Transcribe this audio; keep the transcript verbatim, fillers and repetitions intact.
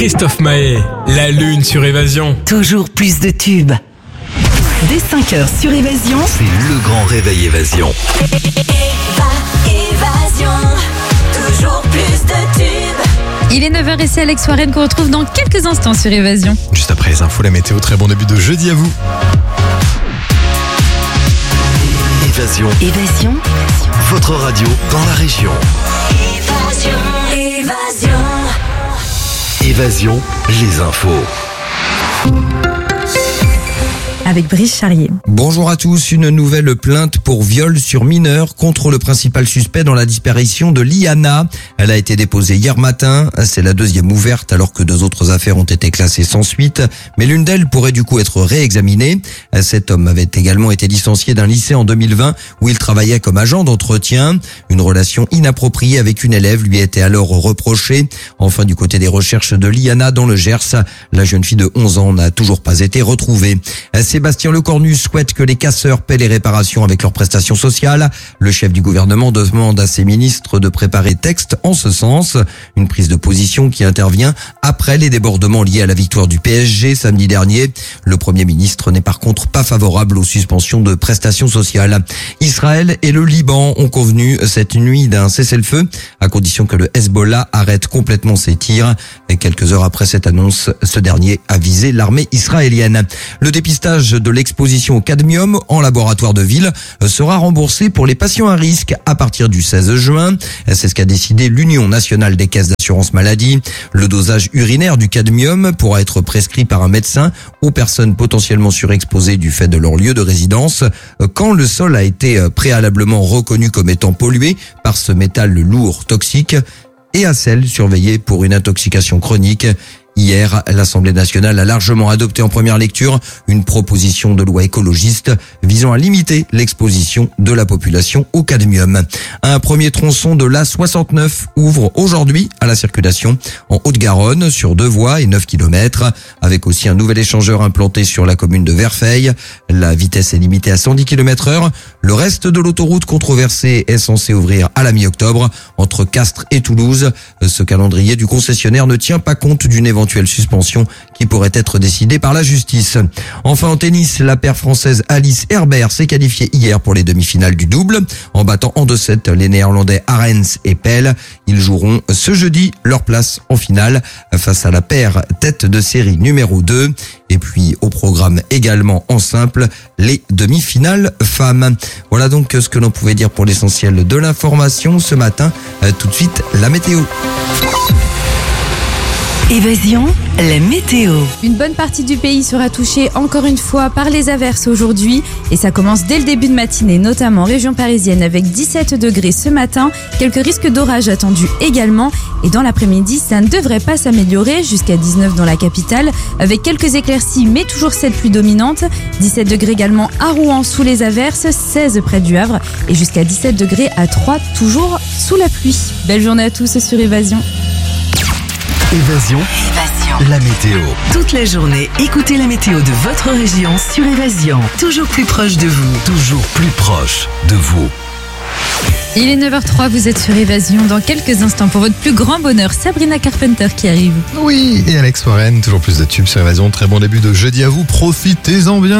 Christophe Maé, la lune sur Évasion. Toujours plus de tubes. Dès cinq heures sur Évasion, c'est le grand réveil Évasion. Évasion, toujours plus de tubes. Il est neuf heures et c'est Alex Warren qu'on retrouve dans quelques instants sur Évasion. Juste après les infos, la météo, très bon début de jeudi à vous. Évasion, Évasion, votre radio dans la région. Évasion, Évasion. Évasion, les infos. Avec Brice Charrier. Bonjour à tous, une nouvelle plainte pour viol sur mineur contre le principal suspect dans la disparition de Liana. Elle a été déposée hier matin, c'est la deuxième ouverte alors que deux autres affaires ont été classées sans suite, mais l'une d'elles pourrait du coup être réexaminée. Cet homme avait également été licencié d'un lycée en deux mille vingt où il travaillait comme agent d'entretien. Une relation inappropriée avec une élève lui était alors reprochée. Enfin, du côté des recherches de Liana dans le Gers, la jeune fille de onze ans n'a toujours pas été retrouvée. Sébastien Lecornu souhaite que les casseurs paient les réparations avec leurs prestations sociales. Le chef du gouvernement demande à ses ministres de préparer texte en ce sens. Une prise de position qui intervient après les débordements liés à la victoire du P S G samedi dernier. Le Premier ministre n'est par contre pas favorable aux suspensions de prestations sociales. Israël et le Liban ont convenu cette nuit d'un cessez-le-feu à condition que le Hezbollah arrête complètement ses tirs. Et quelques heures après cette annonce, ce dernier a visé l'armée israélienne. Le dépistage de l'exposition au cadmium en laboratoire de ville sera remboursé pour les patients à risque à partir du seize juin. C'est ce qu'a décidé l'Union nationale des caisses d'assurance maladie. Le dosage urinaire du cadmium pourra être prescrit par un médecin aux personnes potentiellement surexposées du fait de leur lieu de résidence quand le sol a été préalablement reconnu comme étant pollué par ce métal lourd toxique et à celles surveillées pour une intoxication chronique. Hier, l'Assemblée nationale a largement adopté en première lecture une proposition de loi écologiste visant à limiter l'exposition de la population au cadmium. Un premier tronçon de l'A soixante-neuf ouvre aujourd'hui à la circulation en Haute-Garonne sur deux voies et neuf kilomètres, avec aussi un nouvel échangeur implanté sur la commune de Verfeil. La vitesse est limitée à cent dix kilomètres heure. Le reste de l'autoroute controversée est censé ouvrir à la mi-octobre entre Castres et Toulouse. Ce calendrier du concessionnaire ne tient pas compte d'une éventuelle suspension qui pourrait être décidée par la justice. Enfin en tennis, la paire française Alice Herbert s'est qualifiée hier pour les demi-finales du double en battant en deux sept les néerlandais Arens et Pell. Ils joueront ce jeudi leur place en finale face à la paire tête de série numéro deux. Et puis au programme également en simple, les demi-finales femmes. Voilà donc ce que l'on pouvait dire pour l'essentiel de l'information ce matin. Tout de suite, la météo. Évasion, la météo. Une bonne partie du pays sera touchée encore une fois par les averses aujourd'hui et ça commence dès le début de matinée, notamment en région parisienne avec dix-sept degrés ce matin, quelques risques d'orage attendus également et dans l'après-midi ça ne devrait pas s'améliorer jusqu'à dix-neuf dans la capitale avec quelques éclaircies mais toujours cette pluie dominante, dix-sept degrés également à Rouen sous les averses, seize près du Havre et jusqu'à dix-sept degrés à Troyes toujours sous la pluie. Belle journée à tous sur Évasion. Évasion, Évasion. la météo. Toute la journée, écoutez la météo de votre région sur Évasion. Toujours plus proche de vous. Toujours plus proche de vous. Il est neuf heures zéro trois, vous êtes sur Évasion. Dans quelques instants, pour votre plus grand bonheur, Sabrina Carpenter qui arrive. Oui, et Alex Warren, toujours plus de tubes sur Évasion. Très bon début de jeudi à vous, profitez-en bien.